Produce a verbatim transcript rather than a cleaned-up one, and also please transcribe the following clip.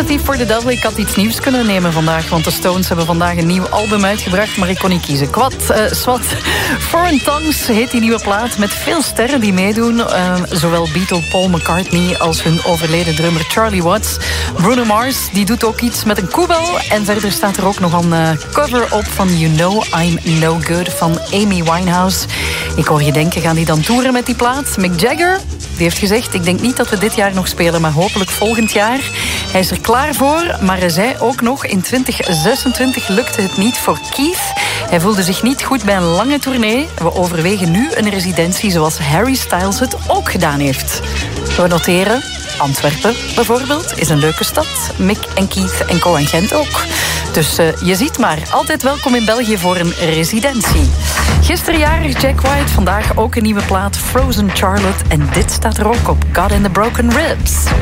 Sympathy for the Devil. Ik had iets nieuws kunnen nemen vandaag, want de Stones hebben vandaag een nieuw album uitgebracht, maar ik kon niet kiezen. Kwad, uh, swat. Foreign Tongues heet die nieuwe plaat, met veel sterren die meedoen. Uh, zowel Beatle Paul McCartney als hun overleden drummer Charlie Watts. Bruno Mars, die doet ook iets met een koebel. En verder staat er ook nog een uh, cover op van You Know I'm No Good van Amy Winehouse. Ik hoor je denken, gaan die dan toeren met die plaat? Mick Jagger, die heeft gezegd, ik denk niet dat we dit jaar nog spelen, maar hopelijk volgend jaar. Hij is er klaar voor, maar hij zei ook nog, in twintig zesentwintig lukte het niet voor Keith. Hij voelde zich niet goed bij een lange tournee. We overwegen nu een residentie zoals Harry Styles het ook gedaan heeft. We noteren, Antwerpen bijvoorbeeld is een leuke stad. Mick en Keith en Co en Gent ook. Dus uh, je ziet maar, altijd welkom in België voor een residentie. Gisteren jarig Jack White, vandaag ook een nieuwe plaat, Frozen Charlotte. En dit staat er ook op, God in the Broken Ribs.